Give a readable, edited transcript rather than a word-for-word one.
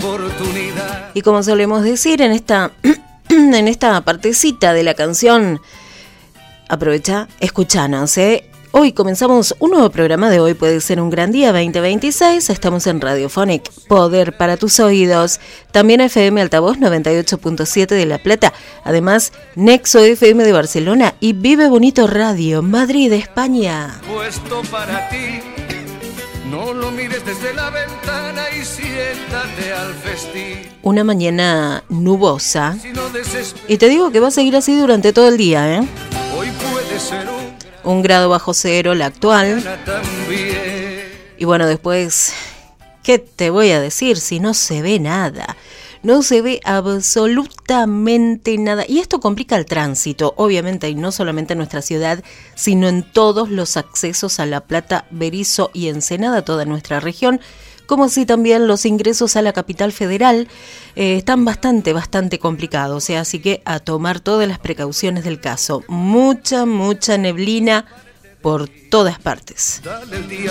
Y como solemos decir en esta partecita de la canción, aprovecha, escuchanos, Hoy comenzamos un nuevo programa de Hoy Puede Ser un Gran Día 2026. Estamos en Radiophonic, Poder para tus oídos. También FM Altavoz 98.7 de La Plata. Además, Nexo FM de Barcelona y Vive Bonito Radio, Madrid, España. Puesto para ti, no lo mires desde la ventana y siéntate al festín. Una mañana nubosa. Y te digo que va a seguir así durante todo el día, Hoy puede ser 1 grado bajo cero, la actual. Y bueno, después, ¿qué te voy a decir si no se ve nada? No se ve absolutamente nada. Y esto complica el tránsito, obviamente, y no solamente en nuestra ciudad, sino en todos los accesos a La Plata, Berisso y Ensenada, toda nuestra región, como así también los ingresos a la capital federal están bastante complicados, así que a tomar todas las precauciones del caso. Mucha neblina por todas partes. Dale el día